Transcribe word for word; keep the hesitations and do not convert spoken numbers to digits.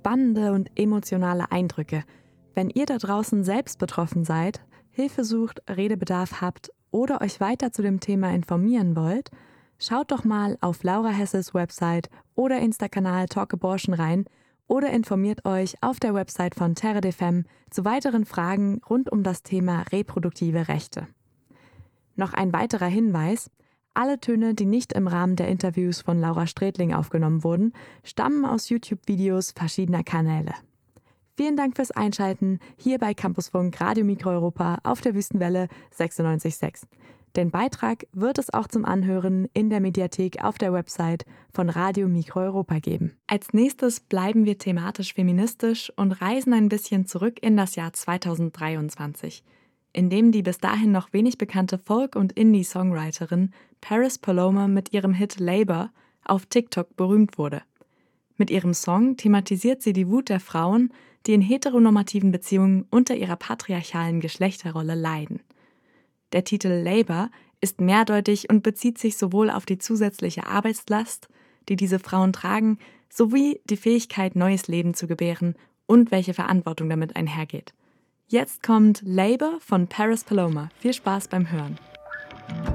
Spannende und emotionale Eindrücke. Wenn ihr da draußen selbst betroffen seid, Hilfe sucht, Redebedarf habt oder euch weiter zu dem Thema informieren wollt, schaut doch mal auf Laura Hesses Website oder Insta-Kanal Talk Abortion rein oder informiert euch auf der Website von Terre de Femme zu weiteren Fragen rund um das Thema reproduktive Rechte. Noch ein weiterer Hinweis: Alle Töne, die nicht im Rahmen der Interviews von Laura Strätling aufgenommen wurden, stammen aus YouTube-Videos verschiedener Kanäle. Vielen Dank fürs Einschalten hier bei Campusfunk Radio Mikroeuropa auf der Wüstenwelle sechsundneunzig Komma sechs. Den Beitrag wird es auch zum Anhören in der Mediathek auf der Website von Radio Mikroeuropa geben. Als nächstes bleiben wir thematisch feministisch und reisen ein bisschen zurück in das Jahr zweitausenddreiundzwanzig, in dem die bis dahin noch wenig bekannte Folk- und Indie-Songwriterin Paris Paloma mit ihrem Hit Labour auf TikTok berühmt wurde. Mit ihrem Song thematisiert sie die Wut der Frauen, die in heteronormativen Beziehungen unter ihrer patriarchalen Geschlechterrolle leiden. Der Titel Labour ist mehrdeutig und bezieht sich sowohl auf die zusätzliche Arbeitslast, die diese Frauen tragen, sowie die Fähigkeit, neues Leben zu gebären und welche Verantwortung damit einhergeht. Jetzt kommt Labour von Paris Paloma. Viel Spaß beim Hören.